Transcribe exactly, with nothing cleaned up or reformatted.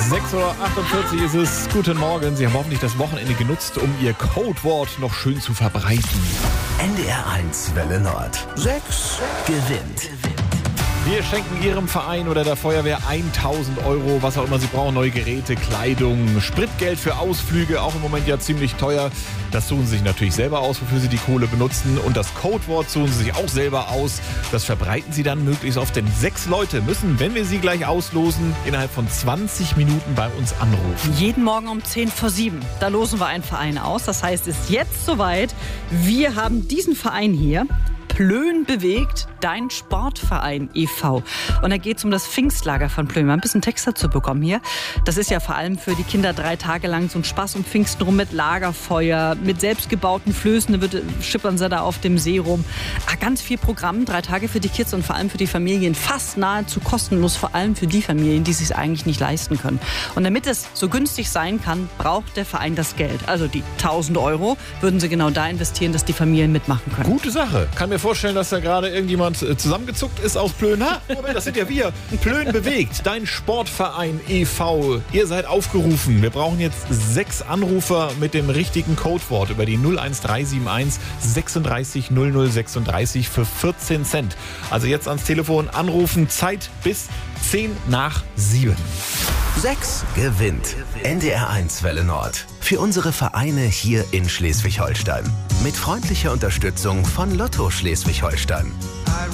sechs Uhr achtundvierzig ist es. Guten Morgen. Sie haben hoffentlich das Wochenende genutzt, um Ihr Codewort noch schön zu verbreiten. N D R eins Welle Nord. sechs gewinnt. Wir schenken Ihrem Verein oder der Feuerwehr tausend Euro, was auch immer Sie brauchen, neue Geräte, Kleidung, Spritgeld für Ausflüge, auch im Moment ja ziemlich teuer. Das suchen Sie sich natürlich selber aus, wofür Sie die Kohle benutzen. Und das Codewort suchen Sie sich auch selber aus. Das verbreiten Sie dann möglichst oft, denn sechs Leute müssen, wenn wir sie gleich auslosen, innerhalb von zwanzig Minuten bei uns anrufen. Jeden Morgen um zehn vor sieben. Da losen wir einen Verein aus. Das heißt, es ist jetzt soweit. Wir haben diesen Verein hier. Plön bewegt, dein Sportverein e V. Und da geht es um das Pfingstlager von Plön. Mal ein bisschen Text dazu bekommen hier. Das ist ja vor allem für die Kinder drei Tage lang so ein Spaß um Pfingsten rum mit Lagerfeuer, mit selbstgebauten Flößen. Da wird, schippern sie da auf dem See rum. Ah, ganz viel Programm, drei Tage für die Kids und vor allem für die Familien. Fast nahezu kostenlos, vor allem für die Familien, die es sich eigentlich nicht leisten können. Und damit es so günstig sein kann, braucht der Verein das Geld. Also die tausend Euro würden sie genau da investieren, dass die Familien mitmachen können. Gute Sache. Kann mir vorstellen, dass da gerade irgendjemand zusammengezuckt ist aus Plön. Ha, Moment, das sind ja wir. Plön bewegt, dein Sportverein e V. Ihr seid aufgerufen. Wir brauchen jetzt sechs Anrufer mit dem richtigen Codewort über die null eins drei sieben eins sechsunddreißig null null sechsunddreißig für vierzehn Cent. Also jetzt ans Telefon anrufen. Zeit bis zehn nach sieben. sechs gewinnt. N D R eins Welle Nord. Für unsere Vereine hier in Schleswig-Holstein. Mit freundlicher Unterstützung von Lotto Schleswig-Holstein.